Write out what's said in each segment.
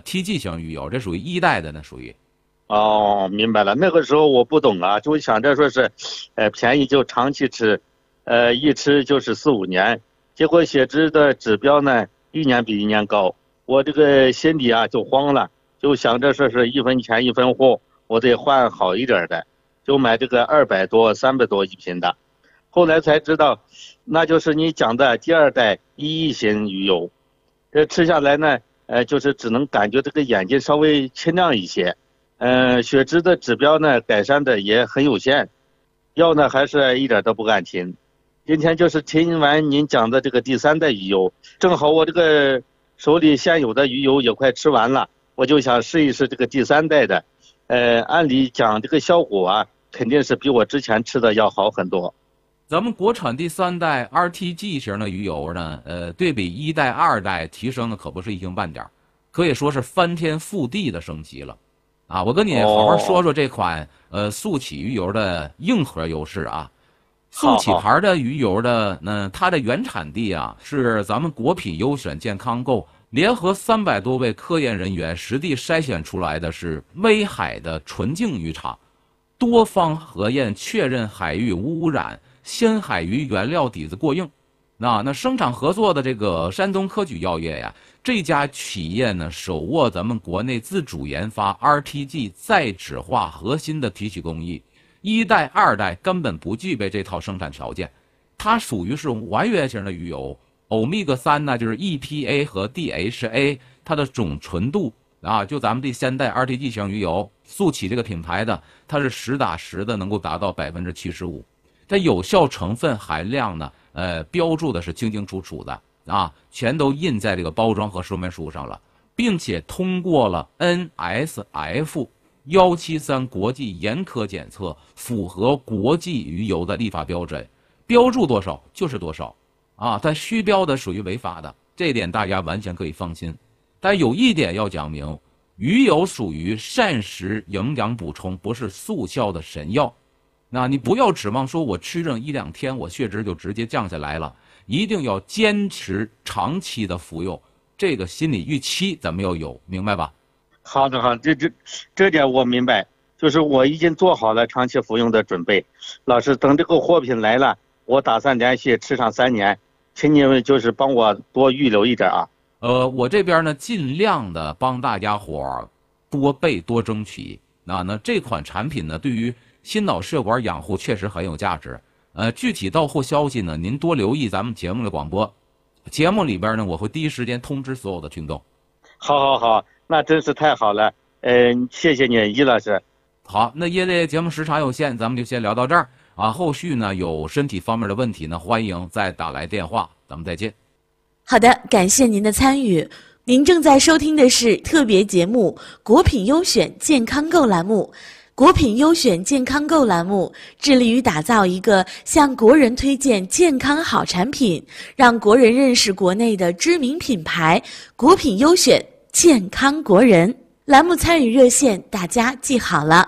RTG 型鱼油，这属于一代的呢，属于。 哦，明白了。那个时候我不懂啊，就想着说是，便宜就长期吃，一吃就是4、5年。结果血脂的指标呢，一年比一年高，我这个心里啊就慌了，就想着说是一分钱一分货，我得换好一点的，就买这个200多、300多一瓶的。后来才知道，那就是你讲的第二代1E型鱼油。这吃下来呢，就是只能感觉这个眼睛稍微清亮一些。血脂的指标呢改善的也很有限，药呢还是一点都不敢停。今天就是听完您讲的这个第3代鱼油，正好我这个手里现有的鱼油也快吃完了，我就想试一试这个第3代的。按理讲这个效果啊，肯定是比我之前吃的要好很多。 咱们国产第3代 RTG 型的鱼油呢，对比1代、2代提升的可不是一星半点，可以说是翻天覆地的升级了。啊，我跟你好好说说这款速起鱼油的硬核优势啊。速起牌的鱼油的它的原产地啊是咱们国品优选健康购联合300多位科研人员实地筛选出来的是威海的纯净渔场，多方核验确认海域无污染，鲜海鱼原料底子过硬。那生产合作的这个山东科举药业呀，这家企业呢手握咱们国内自主研发 RTG 再酯化核心的提取工艺，1代、2代根本不具备这套生产条件，它属于是完原型的鱼油。欧米伽3呢就是 EPA 和 DHA， 它的总纯度啊，就咱们第3代 RTG 型鱼油速起这个品牌的，它是实打实的能够达到75%，它有效成分含量呢标注的是清清楚楚的啊，全都印在这个包装和说明书上了，并且通过了 NSF173国际严苛检测，符合国际鱼油的立法标准，标注多少就是多少啊，但虚标的属于违法的，这一点大家完全可以放心。但有一点要讲明，鱼油属于膳食营养补充，不是速效的神药。那你不要指望说我吃上1-2天我血脂就直接降下来了，一定要坚持长期的服用，这个心理预期咱们要有，明白吧？ 好的，好，这点我明白，就是我已经做好了长期服用的准备。老师，等这个货品来了，我打算连续吃上3年，请你们就是帮我多预留一点啊。 我这边呢尽量的帮大家伙多备多争取。那这款产品呢，对于心脑血管养护确实很有价值。具体到货消息呢，您多留意咱们节目的广播，节目里边呢我会第一时间通知所有的听众。 好，那真是太好了。谢谢你，易老师。 好，那因为节目时长有限，咱们就先聊到这儿啊。后续呢有身体方面的问题呢，欢迎再打来电话，咱们再见。 好的，感谢您的参与。您正在收听的是特别节目《国品优选健康购》栏目。国品优选健康购栏目致力于打造一个向国人推荐健康好产品，让国人认识国内的知名品牌国品优选健康国人。栏目参与热线大家记好了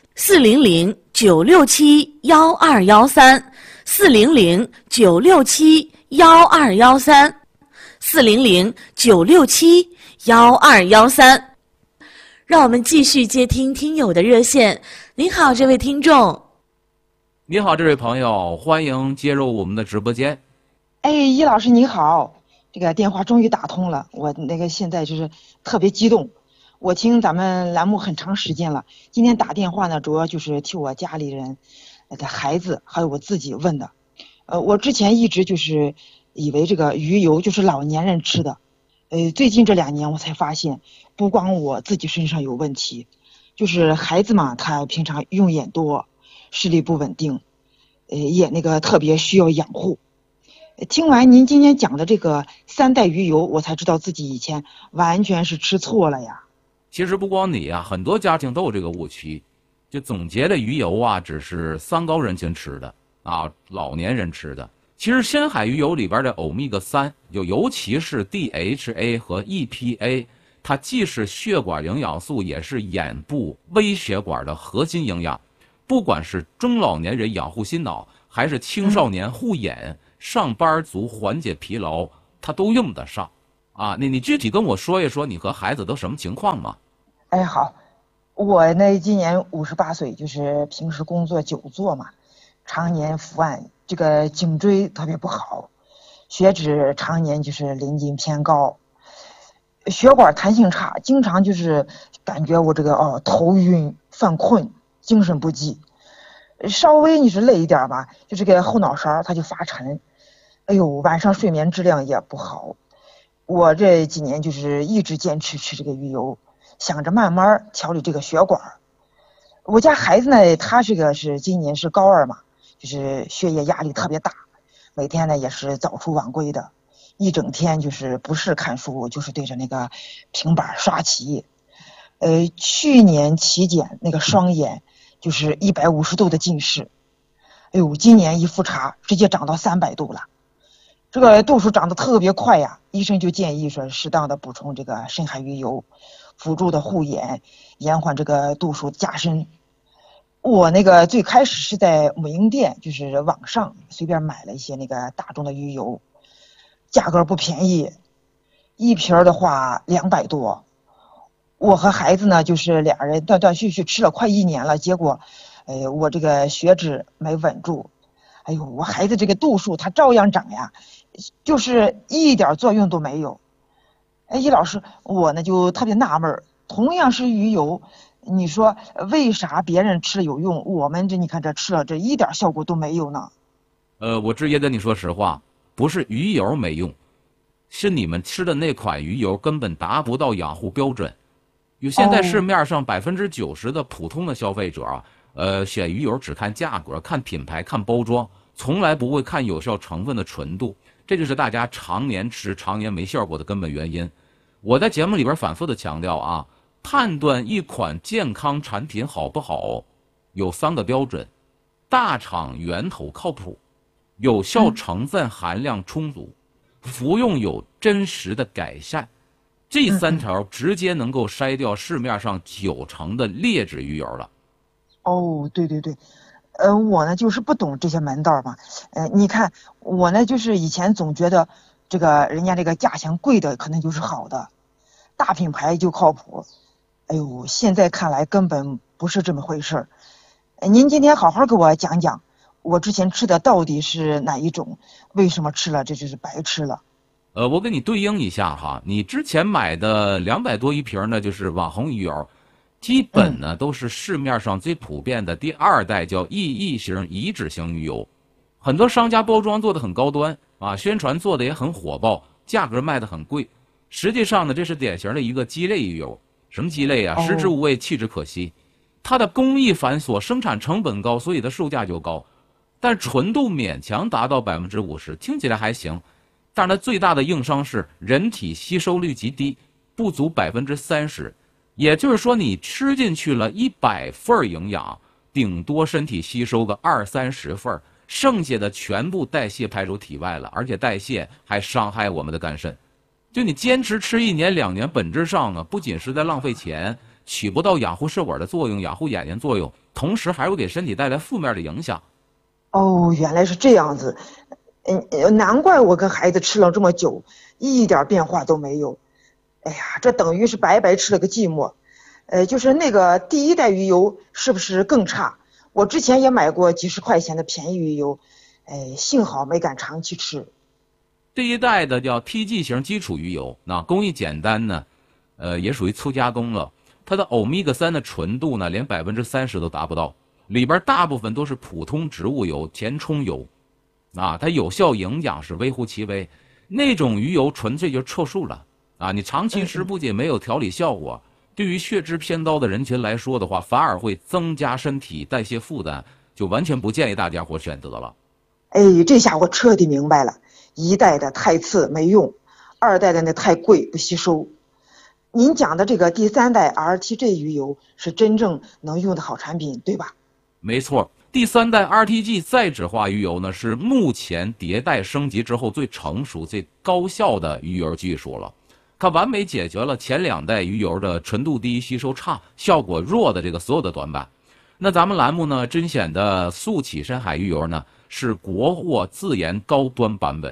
，400-967-1213，400-967-1213。让我们继续接听听友的热线。您好，这位听众。 你好，这位朋友，欢迎接入我们的直播间。 易老师你好，这个电话终于打通了，我现在就是特别激动。我听咱们栏目很长时间了，今天打电话呢，主要就是替我家里人的孩子还有我自己问的。我之前一直就是以为这个鱼油就是老年人吃的，最近这2年我才发现，不光我自己身上有问题，就是孩子嘛，他平常用眼多，视力不稳定，也特别需要养护。听完您今天讲的这个3代鱼油，我才知道自己以前完全是吃错了呀。 其实不光你啊，很多家庭都有这个误区，就总结的鱼油啊只是3高人群吃的啊，老年人吃的。其实深海鱼油里边的欧米伽3，尤其是 DHA 和 EPA， 它既是血管营养素，也是眼部微血管的核心营养。不管是中老年人养护心脑，还是青少年护眼，上班族缓解疲劳，它都用得上。 啊，你具体跟我说一说你和孩子都什么情况嘛？ 哎，好，我呢今年58岁，就是平时工作久坐嘛，常年伏案，这个颈椎特别不好，血脂常年就是临近偏高，血管弹性差，经常就是感觉我这个头晕犯困，精神不济，稍微你是累一点吧，就这个后脑勺它就发沉，哎呦，晚上睡眠质量也不好。我这几年就是一直坚持吃这个鱼油，想着慢慢调理这个血管。我家孩子呢，他是今年是高2嘛，就是学业压力特别大，每天呢也是早出晚归的，一整天就是不是看书就是对着那个平板刷题。去年体检那个双眼就是150度的近视，哎呦，今年一复查直接长到300度了。这个度数长得特别快呀，医生就建议说适当的补充这个深海鱼油，辅助的护眼，延缓这个度数加深。我那个最开始是在母婴店，就是网上随便买了一些那个大众的鱼油，价格不便宜，一瓶的话200多。我和孩子呢，就是俩人断断续续吃了快1年了，结果，我这个血脂没稳住，哎呦，我孩子这个度数他照样长呀，就是一点作用都没有。哎，易老师，我呢就特别纳闷，同样是鱼油，你说为啥别人吃了有用，我们这你看这吃了这一点效果都没有呢？ 我直接跟你说实话，不是鱼油没用，是你们吃的那款鱼油根本达不到养护标准。有现在市面上90%的普通的消费者啊，选鱼油只看价格、看品牌、看包装，从来不会看有效成分的纯度，这就是大家常年吃、常年没效果的根本原因。我在节目里边反复的强调啊，判断一款健康产品好不好，有3个标准：大厂源头靠谱，有效成分含量充足，服用有真实的改善。这3条直接能够筛掉市面上90%的劣质鱼油了。 哦，对对对，我呢就是不懂这些门道嘛。你看我呢就是以前总觉得这个人家这个价钱贵的可能就是好的，大品牌就靠谱。哎呦，现在看来根本不是这么回事儿。您今天好好给我讲讲，我之前吃的到底是哪一种？为什么吃了这就是白吃了？ 我给你对应一下哈，你之前买的200多一瓶呢，就是网红鱼油，基本呢都是市面上最普遍的第2代叫EE型移脂型鱼油，很多商家包装做的很高端啊，宣传做的也很火爆，价格卖的很贵。实际上呢，这是典型的一个鸡肋鱼油。什么鸡肋啊？食之无味，弃之可惜。它的工艺繁琐，生产成本高，所以它售价就高，但纯度勉强达到50%，听起来还行。但是它最大的硬伤是人体吸收率极低，不足30%，也就是说你吃进去了100份营养，顶多身体吸收个20-30份，剩下的全部代谢排出体外了，而且代谢还伤害我们的肝肾。就你坚持吃1年2年，本质上不仅是在浪费钱，起不到养护血管的作用、养护眼睛作用，同时还会给身体带来负面的影响。 哦，原来是这样子。难怪我跟孩子吃了这么久，一点变化都没有。哎呀，这等于是白白吃了个寂寞。就是那个第1代鱼油是不是更差？我之前也买过几十块钱的便宜鱼油，幸好没敢长期吃。 第1代的叫 TG 型基础鱼油，那工艺简单呢，也属于粗加工了。它的欧米伽3的纯度呢，连30%都达不到，里边大部分都是普通植物油、填充油。啊，它有效营养是微乎其微，那种鱼油纯粹就是臭素了啊！你长期吃不仅没有调理效果，对于血脂偏高的人群来说的话，反而会增加身体代谢负担，就完全不建议大家伙选择了。 哎，这下我彻底明白了，1代的太次没用，2代的那太贵不吸收。您讲的这个第3代 RTG 鱼油是真正能用的好产品，对吧？ 没错。第3代 RTG 再酯化鱼油呢，是目前迭代升级之后最成熟、最高效的鱼油技术了。它完美解决了前2代鱼油的纯度低、吸收差、效果弱的这个所有的短板。那咱们栏目呢，甄选的速起深海鱼油呢，是国货自研高端版本，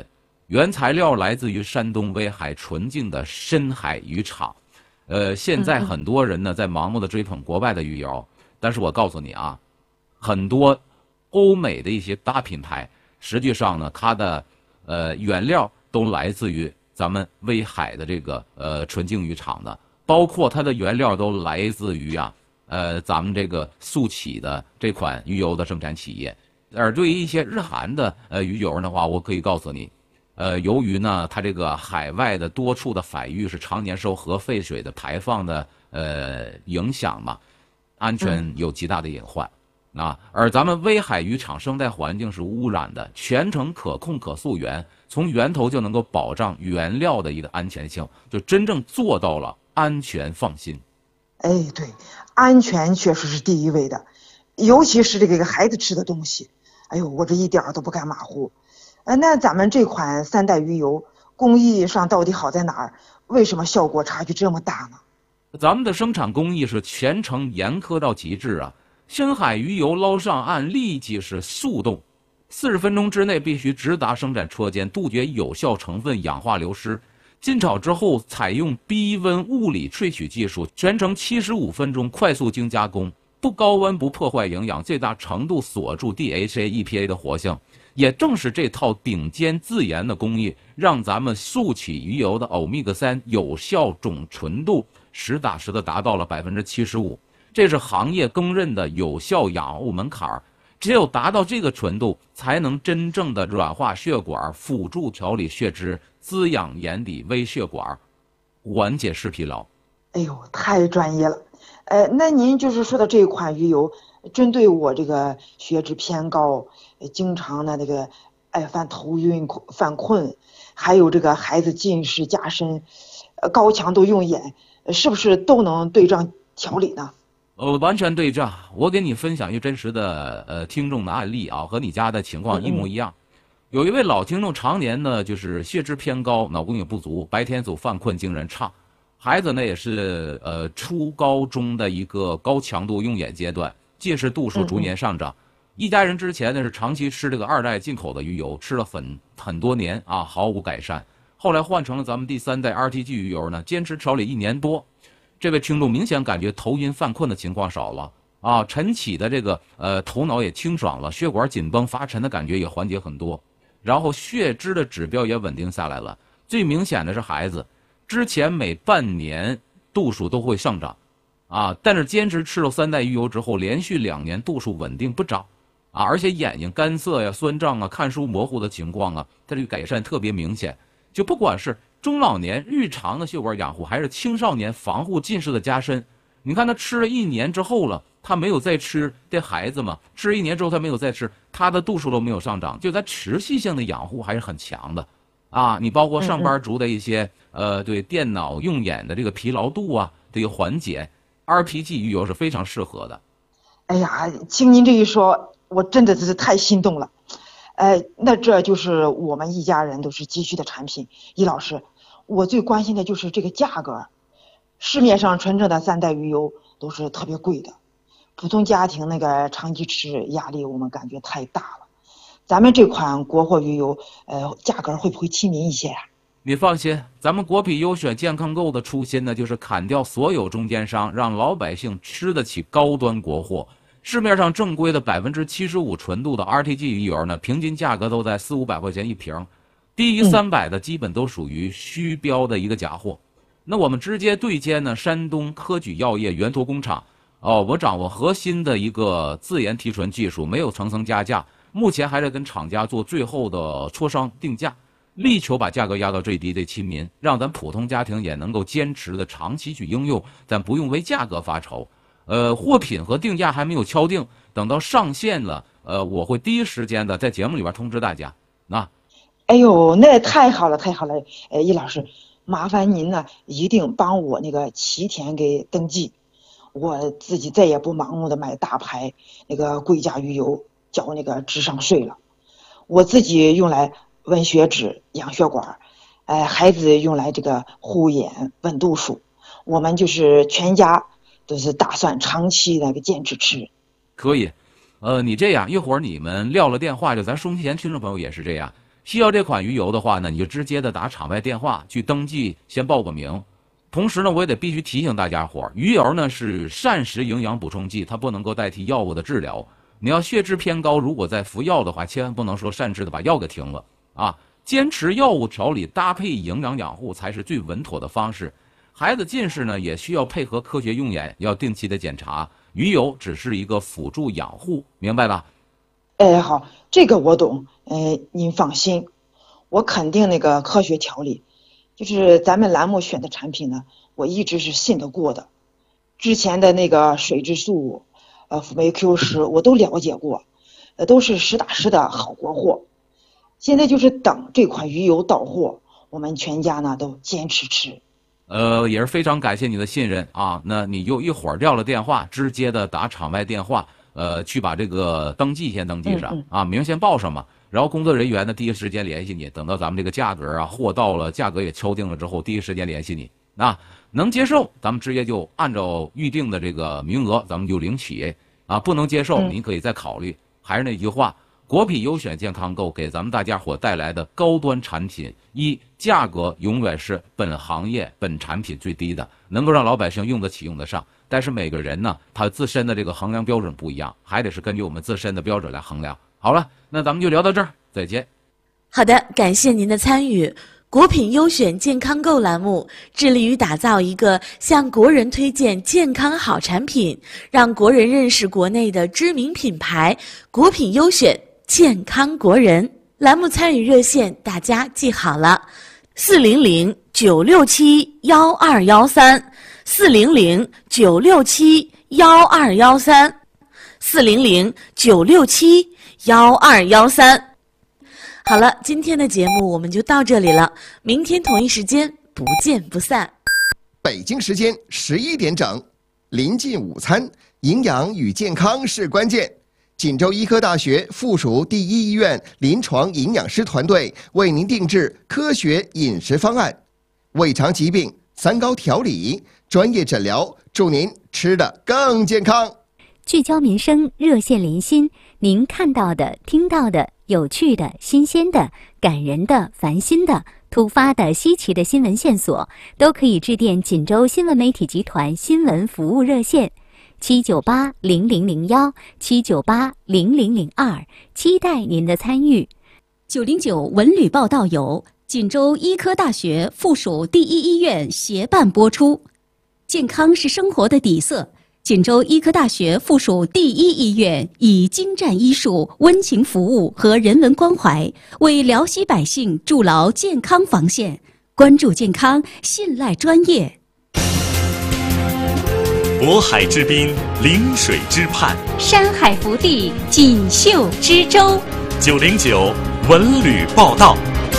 原材料来自于山东威海纯净的深海鱼场。现在很多人呢在盲目的追捧国外的鱼油，但是我告诉你啊，很多欧美的一些大品牌，实际上呢它的原料都来自于咱们威海的这个纯净鱼场的，包括它的原料都来自于咱们这个速起的这款鱼油的生产企业。而对于一些日韩的鱼油的话，我可以告诉你，由于呢它这个海外的多处的海域是常年受核废水的排放的影响嘛，安全有极大的隐患啊。而咱们威海渔场生态环境是污染的，全程可控可溯源，从源头就能够保障原料的一个安全性，就真正做到了安全放心。 哎，对，安全确实是第一位的，尤其是这个孩子吃的东西，哎呦，我这一点都不敢马虎。那咱们这款三代鱼油工艺上到底好在哪儿？为什么效果差距这么大呢？ 咱们的生产工艺是全程严苛到极致啊！深海鱼油捞上岸立即是速冻，40分钟之内必须直达生产车间，杜绝有效成分氧化流失。进炒之后采用低温物理萃取技术，全程75分钟快速精加工，不高温不破坏营养，最大程度锁住 DHA、EPA 的活性。也正是这套顶尖自研的工艺，让咱们速起鱼油的欧米伽3有效总纯度实打实的达到了75%，这是行业公认的有效养物门槛。只有达到这个纯度，才能真正的软化血管，辅助调理血脂，滋养眼底微血管，缓解视疲劳。 哎呦，太专业了。那您就是说的这款鱼油，针对我这个血脂偏高，经常的那个犯头晕、犯困，还有这个孩子近视加深，高强度用眼，是不是都能对症调理呢？ 完全对症。我给你分享一个真实的听众的案例啊，和你家的情况一模一样。有一位老听众常年呢就是血脂偏高，脑供血不足，白天总犯困，精神差。孩子呢也是初高中的一个高强度用眼阶段，近视度数逐年上涨。一家人之前呢是长期吃这个2代进口的鱼油，吃了很多年啊，毫无改善。后来换成了咱们第3代 RTG 鱼油呢，坚持调理1年多。这位听众明显感觉头晕犯困的情况少了啊，晨起的这个头脑也清爽了，血管紧绷发沉的感觉也缓解很多，然后血脂的指标也稳定下来了。最明显的是孩子之前每半年度数都会上涨啊，但是坚持吃了3代鱼油之后，连续2年度数稳定不涨啊，而且眼睛干涩呀、酸胀啊、看书模糊的情况啊，它这个改善特别明显。就不管是中老年日常的血管养护，还是青少年防护近视的加深，你看他吃了1年之后了，他没有再吃，这孩子嘛，吃1年之后他没有再吃，他的度数都没有上涨，就他持续性的养护还是很强的啊。你包括上班族的一些对电脑用眼的这个疲劳度啊，这个缓解 ，RPG 鱼油是非常适合的。 哎呀，听您这一说，我真的是太心动了。那这就是我们一家人都是急需的产品。易老师，我最关心的就是这个价格。市面上纯正的3代鱼油都是特别贵的，普通家庭那个长期吃压力我们感觉太大了。咱们这款国货鱼油，价格会不会亲民一些呀？ 你放心，咱们国品优选健康购的初心呢，就是砍掉所有中间商，让老百姓吃得起高端国货。市面上正规的75%纯度的 RTG 鱼油呢，平均价格都在400-500块钱一瓶，低于300的基本都属于虚标的一个假货。那我们直接对接呢，山东科举药业源头工厂，我掌握核心的一个自研提纯技术，没有层层加价，目前还在跟厂家做最后的磋商定价，力求把价格压到最低最亲民，让咱普通家庭也能够坚持的长期去应用，但不用为价格发愁。货品和定价还没有敲定，等到上线了，我会第一时间的在节目里边通知大家。 哎呦，那太好了，太好了！易老师，麻烦您呢，一定帮我那个齐田给登记，我自己再也不盲目的买大牌那个贵价鱼油，交那个智商税了。我自己用来温血脂、养血管，孩子用来这个护眼、稳度数。我们就是全家都是打算长期那个坚持吃。 可以，你这样一会儿你们撂了电话，就咱收听前听众朋友也是这样， 需要这款鱼油的话呢，你就直接的打场外电话去登记，先报个名。同时呢，我也得必须提醒大家伙，鱼油呢是膳食营养补充剂，它不能够代替药物的治疗。你要血脂偏高，如果在服药的话，千万不能说擅自的把药给停了啊！坚持药物调理搭配营养养护才是最稳妥的方式。孩子近视呢，也需要配合科学用眼，要定期的检查。鱼油只是一个辅助养护，明白吧？ 好，这个我懂。您放心，我肯定那个科学调理。就是咱们栏目选的产品呢，我一直是信得过的。之前的那个水质素、辅酶 Q10我都了解过，都是实打实的好国货。现在就是等这款鱼油到货，我们全家呢都坚持吃。 也是非常感谢你的信任啊。那你就一会儿掉了电话，直接的打场外电话，去把这个登记先登记上啊，名先报上嘛。然后工作人员呢第一时间联系你，等到咱们这个价格啊，货到了，价格也敲定了之后，第一时间联系你啊。能接受，咱们直接就按照预定的这个名额，咱们就领取啊。不能接受，你可以再考虑。还是那句话，国品优选健康购给咱们大家伙带来的高端产品，价格永远是本行业本产品最低的，能够让老百姓用得起用得上。但是每个人呢，他自身的这个衡量标准不一样，还得是根据我们自身的标准来衡量。好了，那咱们就聊到这儿，再见。 好的，感谢您的参与。国品优选健康购栏目致力于打造一个向国人推荐健康好产品，让国人认识国内的知名品牌国品优选健康国人。栏目参与热线大家记好了，400-967-1213，400-967-1213。好了，今天的节目我们就到这里了，明天同一时间不见不散。 北京时间11点整，临近午餐，营养与健康是关键。锦州医科大学附属第一医院临床营养师团队为您定制科学饮食方案，胃肠疾病3高调理，专业诊疗，祝您吃得更健康。 聚焦民生，热线连心，您看到的、听到的、有趣的、新鲜的、感人的、烦心的、突发的、稀奇的新闻线索，都可以致电锦州新闻媒体集团新闻服务热线798-0001，798-0002，期待您的参与。 909文旅报道由锦州医科大学附属第一医院协办播出。健康是生活的底色，锦州医科大学附属第一医院以精湛医术、温情服务和人文关怀，为辽西百姓筑牢健康防线。关注健康，信赖专业。 渤海之滨，临水之畔， 山海福地，锦绣之州。 909文旅报道。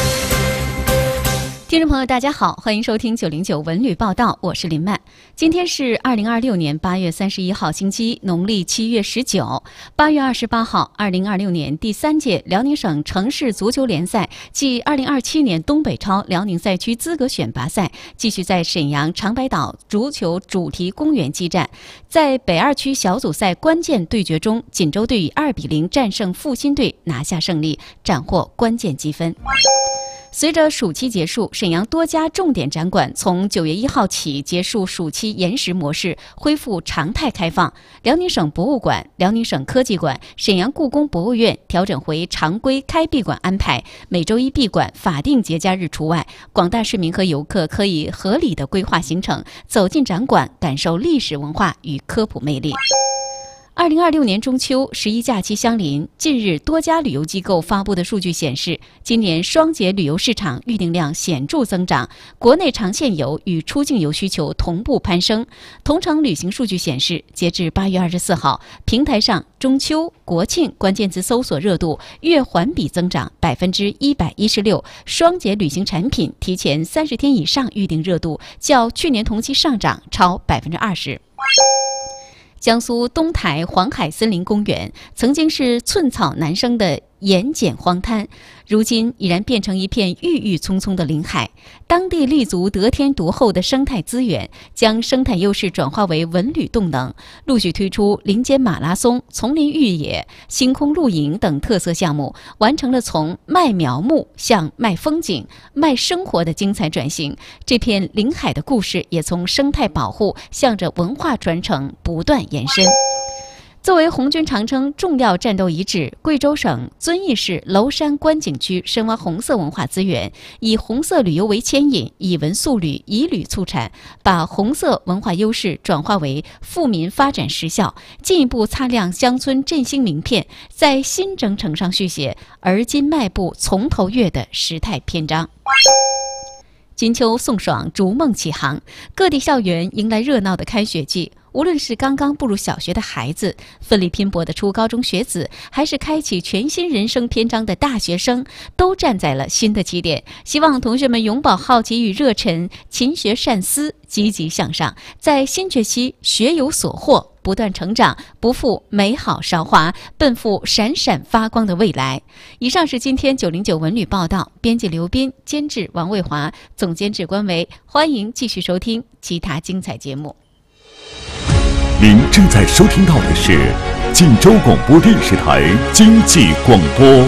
听众朋友大家好，欢迎收听909文旅报道，我是林曼。今天是2026年8月31号星期，农历7月19。8月28号，2026年第3届辽宁省城市足球联赛暨2027年东北超辽宁赛区资格选拔赛继续在沈阳长白岛足球主题公园激战。在北2区小组赛关键对决中，锦州队以2-0战胜阜新队，拿下胜利，斩获关键积分。随着暑期结束，沈阳多家重点展馆从9月1号起结束暑期延时模式，恢复常态开放。辽宁省博物馆、辽宁省科技馆、沈阳故宫博物院调整回常规开闭馆安排，每周一闭馆，法定节假日除外。广大市民和游客可以合理的规划行程，走进展馆，感受历史文化与科普魅力。2026年中秋11假期相邻，近日多家旅游机构发布的数据显示，今年双节旅游市场预订量显著增长，国内长线游与出境游需求同步攀升。同城旅行数据显示，截至8月24号，平台上中秋、国庆关键词搜索热度月环比增长116%，双节旅行产品提前30天以上预订热度较去年同期上涨超20%。江苏东台黄海森林公园曾经是寸草难生的盐碱荒滩，如今已然变成一片郁郁葱葱的林海。当地立足得天独厚的生态资源，将生态优势转化为文旅动能，陆续推出林间马拉松、丛林越野、星空露营等特色项目，完成了从卖苗木向卖风景、卖生活的精彩转型。这片林海的故事也从生态保护向着文化传承不断延伸。作为红军长征重要战斗遗址，贵州省遵义市娄山观景区深挖红色文化资源，以红色旅游为牵引，以文塑旅，以旅促产，把红色文化优势转化为富民发展实效，进一步擦亮乡村振兴名片，在新征程上续写而今迈步从头越的时态篇章。金秋送爽，逐梦启航，各地校园迎来热闹的开学季。无论是刚刚步入小学的孩子，奋力拼搏的初高中学子，还是开启全新人生篇章的大学生，都站在了新的起点。希望同学们永葆好奇与热忱，勤学善思，积极向上，在新学期学有所获，不断成长，不负美好韶华，奔赴闪闪发光的未来。以上是今天909文旅报道，编辑刘斌，监制王卫华，总监制关维。欢迎继续收听其他精彩节目。 您正在收听到的是晋州广播电视台经济广播。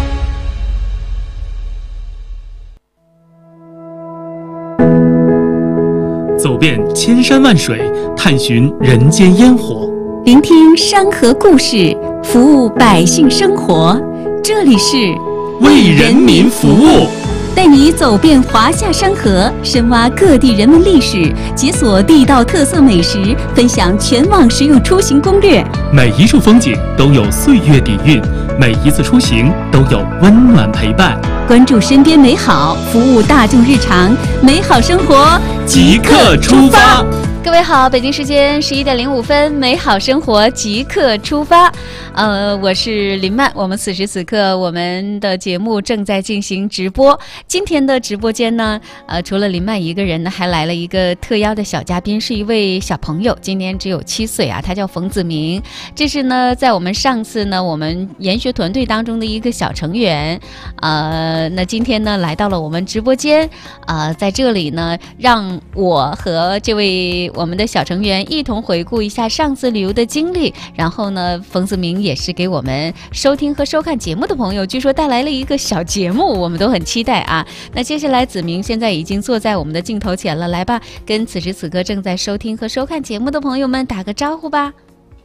走遍千山万水，探寻人间烟火， 聆听山河故事，服务百姓生活。这里是为人民服务， 带你走遍华夏山河，深挖各地人文历史，解锁地道特色美食，分享全网实用出行攻略。 每一处风景都有岁月底蕴，每一次出行都有温暖陪伴。 关注身边美好，服务大众日常，美好生活即刻出发。 各位好，北京时间11点05分，美好生活即刻出发。我是林曼，我们此时此刻我们的节目正在进行直播。今天的直播间呢，除了林曼一个人呢，还来了一个特邀的小嘉宾，是一位小朋友，今年只有7岁啊，他叫冯子明。这是呢，在我们上次呢，我们研学团队当中的一个小成员。那今天呢，来到了我们直播间，在这里呢，让我和这位我们的小成员一同回顾一下上次旅游的经历，然后呢，冯子明也是给我们收听和收看节目的朋友，据说带来了一个小节目，我们都很期待啊。那接下来子明现在已经坐在我们的镜头前了，来吧，跟此时此刻正在收听和收看节目的朋友们打个招呼吧。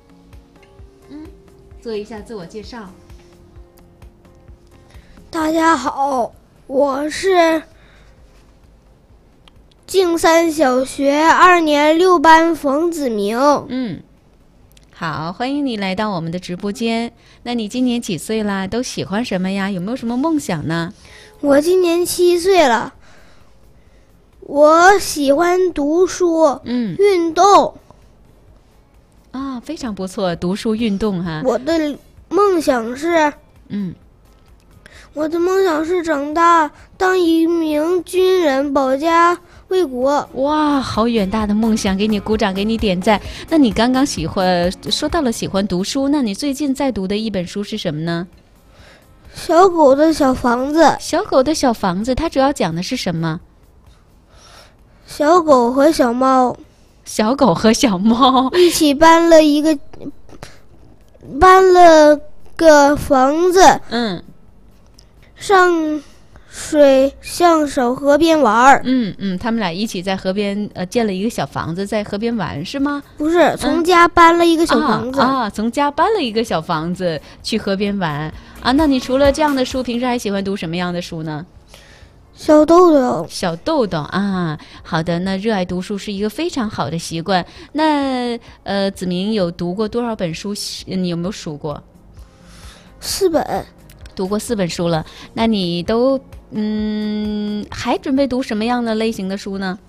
做一下自我介绍。 大家好，我是径山小学2年6班冯子明。 好，欢迎你来到我们的直播间。那你今年几岁啦？都喜欢什么呀？有没有什么梦想呢？ 我今年7岁了，我喜欢读书，运动。 非常不错，读书运动哈。 我的梦想是，长大当一名军人，保家卫国。 哇，好远大的梦想，给你鼓掌，给你点赞。那你刚刚说到了喜欢读书，那你最近在读的一本书是什么呢？ 小狗的小房子。 小狗的小房子，它主要讲的是什么？ 小狗和小猫。 小狗和小猫一起搬了个房子，上水向小河边玩。 他们俩一起在河边建了一个小房子，在河边玩是吗？ 不是，从家搬了一个小房子。 从家搬了一个小房子去河边玩啊。那你除了这样的书，平时还喜欢读什么样的书呢？ 小豆豆。 小豆豆啊，好的，那热爱读书是一个非常好的习惯。那子明有读过多少本书？你有没有数过 ？4本。 读过4本书了。那你都还准备读什么样的类型的书呢？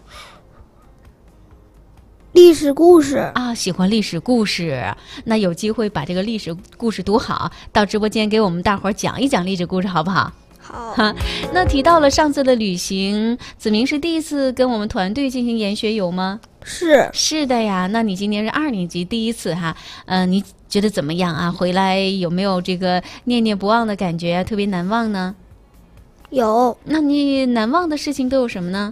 历史故事啊，喜欢历史故事。那有机会把这个历史故事读好，到直播间给我们大伙儿讲一讲历史故事，好不好？ 好。 那提到了上次的旅行，子明是第一次跟我们团队进行研学游吗？ 是的呀。那你今年是2年级第一次哈，你觉得怎么样啊？回来有没有这个念念不忘的感觉啊？特别难忘呢？ 有。 那你难忘的事情都有什么呢？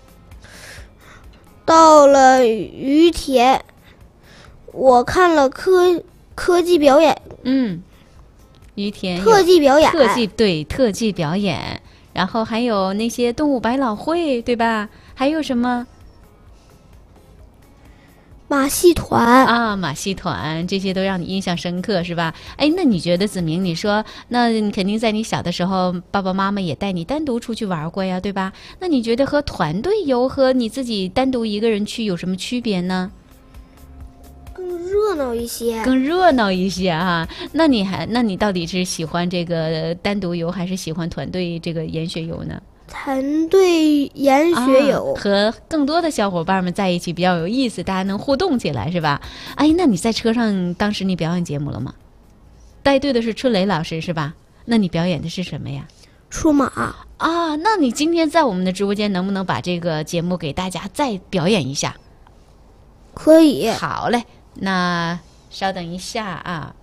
到了于田，我看了科技表演。 于田特技表演， 特技表演，然后还有那些动物百老汇，对吧？还有什么？ 马戏团啊，马戏团，这些都让你印象深刻，是吧？哎，那你觉得子明，你说，那你肯定在你小的时候，爸爸妈妈也带你单独出去玩过呀，对吧？那你觉得和团队游和你自己单独一个人去有什么区别呢？ 更热闹一些啊！那你到底是喜欢这个单独游，还是喜欢团队这个研学游呢？ 团队研学游， 和更多的小伙伴们在一起比较有意思，大家能互动起来，是吧？哎，那你在车上当时你表演节目了吗？带队的是春雷老师是吧？那你表演的是什么呀？ 出马啊！那你今天在我们的直播间能不能把这个节目给大家再表演一下？ 可以。 好嘞，那稍等一下啊。